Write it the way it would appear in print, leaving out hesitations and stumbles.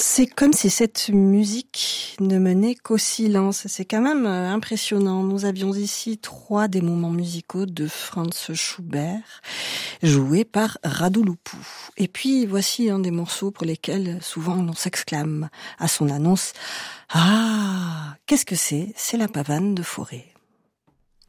C'est comme si cette musique ne menait qu'au silence. C'est quand même impressionnant. Nous avions ici 3 des moments musicaux de Franz Schubert, joués par Radu Lupu. Et puis voici un des morceaux pour lesquels souvent l'on s'exclame à son annonce « Ah, qu'est-ce que c'est ? C'est la pavane de Fauré ».